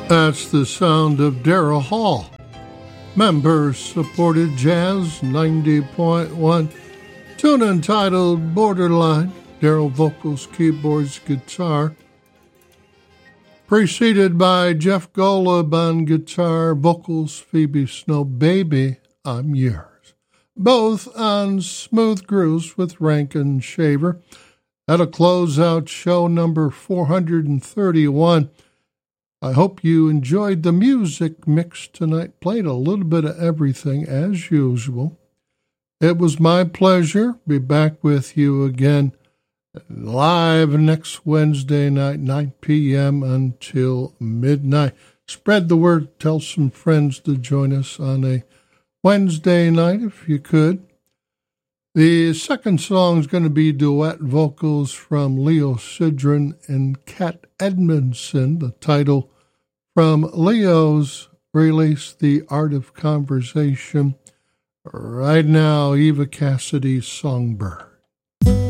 That's the sound of Daryl Hall. Member-supported jazz 90.1. Tune entitled Borderline. Daryl vocals, keyboards, guitar. Preceded by Jeff Golub on guitar, vocals, Phoebe Snow, Baby, I'm Yours. Both on Smooth Grooves with Rankin Shaver. That'll close out show number 431. I hope you enjoyed the music mix tonight. Played a little bit of everything as usual. It was my pleasure. Be back with you again live next Wednesday night, 9 p.m. until midnight. Spread the word. Tell some friends to join us on a Wednesday night if you could. The second song is going to be duet vocals from Leo Sidran and Kat Edmondson. The title from Leo's release, The Art of Conversation. Right now, Eva Cassidy's Songbird.